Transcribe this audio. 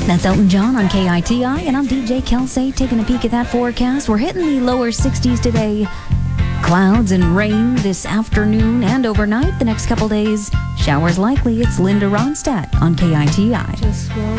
That's Elton John on KITI, and I'm DJ Kelsey taking a peek at that forecast. We're hitting the lower 60s today. Clouds and rain this afternoon and overnight. The next couple days, showers likely. It's Linda Ronstadt on KITI. Just